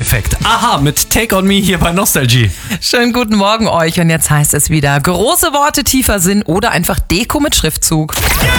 Perfekt. Aha, mit Take On Me hier bei Nostalgie. Schönen guten Morgen euch und jetzt heißt es wieder große Worte, tiefer Sinn oder einfach Deko mit Schriftzug.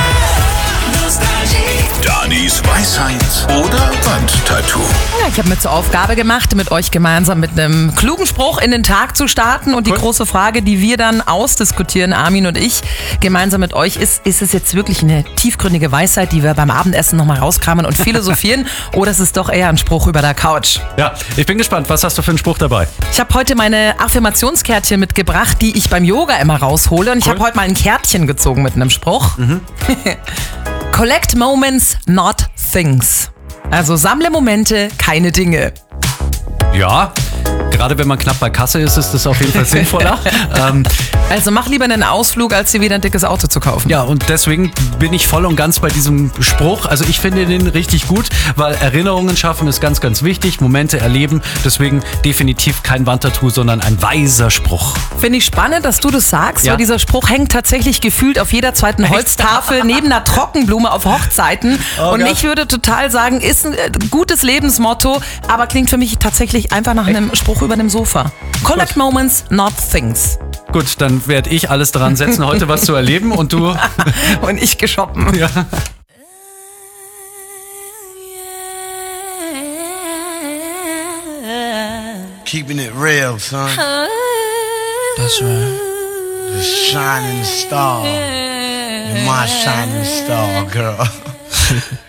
Danis Weisheit oder Wandtattoo. Ja, ich habe mir zur Aufgabe gemacht, mit euch gemeinsam mit einem klugen Spruch in den Tag zu starten. Und die große Frage, die wir dann ausdiskutieren, Armin und ich, gemeinsam mit euch, ist es jetzt wirklich eine tiefgründige Weisheit, die wir beim Abendessen nochmal rauskramen und philosophieren? Oder ist es doch eher ein Spruch über der Couch? Ja, ich bin gespannt. Was hast du für einen Spruch dabei? Ich habe heute meine Affirmationskärtchen mitgebracht, die ich beim Yoga immer raushole. Und ich habe heute mal ein Kärtchen gezogen mit einem Spruch. Collect moments, not things. Also sammle Momente, keine Dinge. Ja, gerade wenn man knapp bei Kasse ist das auf jeden Fall sinnvoller. Also mach lieber einen Ausflug, als dir wieder ein dickes Auto zu kaufen. Ja, und deswegen bin ich voll und ganz bei diesem Spruch. Also ich finde den richtig gut, weil Erinnerungen schaffen ist ganz, ganz wichtig. Momente erleben. Deswegen definitiv kein Wandtattoo, sondern ein weiser Spruch. Finde ich spannend, dass du das sagst, Ja. weil dieser Spruch hängt tatsächlich gefühlt auf jeder zweiten Holztafel neben einer Trockenblume auf Hochzeiten. Und Gott. ich würde total sagen, ist ein gutes Lebensmotto, aber klingt für mich tatsächlich einfach nach einem Spruch über einem Sofa. Collect moments, not things. Gut, dann werde ich alles daran setzen, heute was zu erleben und du... Und ich geschoppen. Ja. Keeping it real, son. That's right. The shining star. You're my shining star, girl.